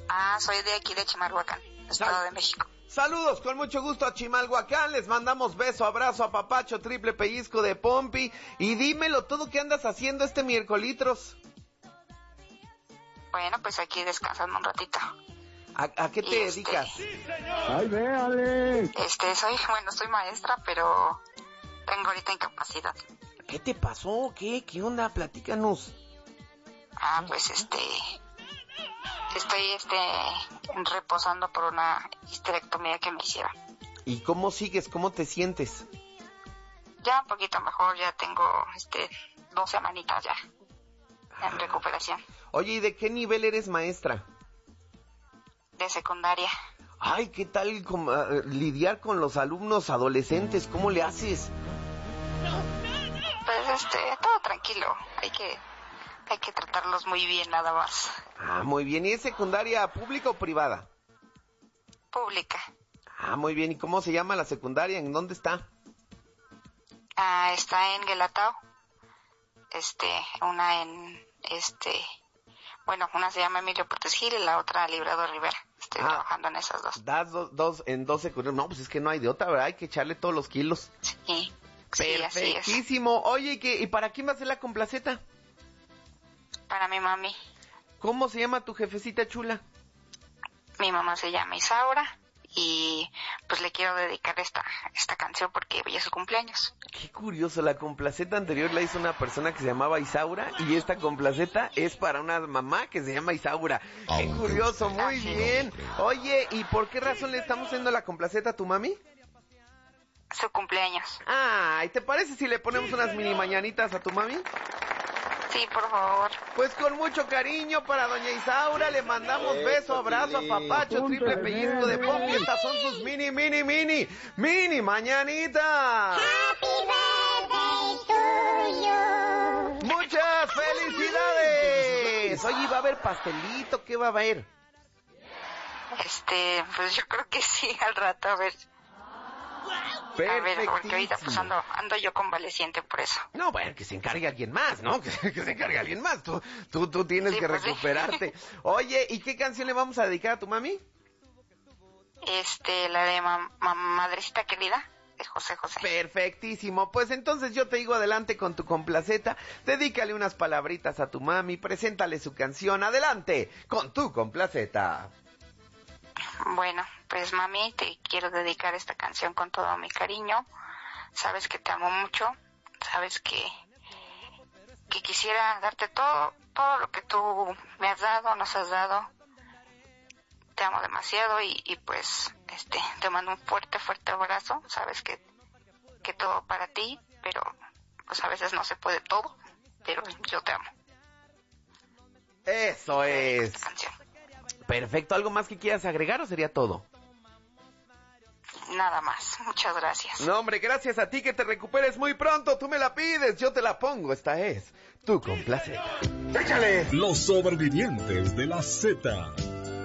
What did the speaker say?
Soy de aquí de Chimalhuacán, Estado de México. Saludos con mucho gusto a Chimalhuacán, les mandamos beso, abrazo, apapacho, triple pellizco de Pompi, y dímelo todo, ¿qué andas haciendo este miércolitros? Bueno, pues aquí descansando un ratito. ¿A qué te dedicas? ¡Ay, véale! Soy maestra, pero tengo ahorita incapacidad. ¿Qué te pasó? ¿Qué onda? Platícanos. Pues estoy reposando por una histerectomía que me hicieron. ¿Y cómo sigues? ¿Cómo te sientes? Ya un poquito mejor, ya tengo 2 semanitas ya en recuperación. Oye, ¿y de qué nivel eres maestra? De secundaria. Ay, ¿qué tal lidiar con los alumnos adolescentes? ¿Cómo le haces? Pues todo tranquilo, hay que tratarlos muy bien nada más. Muy bien, ¿y es secundaria pública o privada? Pública. Muy bien, ¿y cómo se llama la secundaria? ¿En dónde está? Está en Guelatao. Una se llama Emilio Portes Gil y la otra Librador Rivera. Estoy trabajando en esas dos. Das dos secundarias. No, pues es que no hay de otra, ¿verdad? Hay que echarle todos los kilos. Sí. Perfectísimo. Oye, ¿y para quién va a ser la complaceta? Para mi mami. ¿Cómo se llama tu jefecita chula? Mi mamá se llama Isaura y pues le quiero dedicar esta canción porque hoy es su cumpleaños. Qué curioso, la complaceta anterior la hizo una persona que se llamaba Isaura y esta complaceta es para una mamá que se llama Isaura. Qué curioso, muy bien. Oye, ¿y por qué razón le estamos haciendo la complaceta a tu mami? Su cumpleaños. ¿Y te parece si le ponemos unas mini mañanitas a tu mami? Sí, por favor. Pues con mucho cariño para doña Isaura, le mandamos beso, abrazo, apapacho, triple pellizco de Pompi. Estas son sus mini mañanitas. Happy birthday to you. ¡Muchas felicidades! Oye, ¿va a haber pastelito? ¿Qué va a haber? Pues yo creo que sí, al rato, a ver. A ver, porque ahorita pues ando yo convaleciente por eso. No, bueno, que se encargue alguien más, ¿no? Que se encargue alguien más. Tú tienes que recuperarte. Sí. Oye, ¿y qué canción le vamos a dedicar a tu mami? La de Madrecita Querida, de José José. Perfectísimo. Pues entonces yo te digo adelante con tu complaceta. Dedícale unas palabritas a tu mami, preséntale su canción. Adelante con tu complaceta. Bueno, pues mami, te quiero dedicar esta canción con todo mi cariño. Sabes que te amo mucho, sabes que quisiera darte todo lo que tú me has dado, nos has dado. Te amo demasiado y pues te mando un fuerte abrazo. Sabes que todo para ti, pero pues a veces no se puede todo, pero yo te amo. Eso es. Esta canción. Perfecto, ¿algo más que quieras agregar o sería todo? Nada más, muchas gracias. No, hombre, gracias a ti, que te recuperes muy pronto. Tú me la pides, yo te la pongo. Esta es tu complaceta. ¡Échale! Los sobrevivientes de la Z.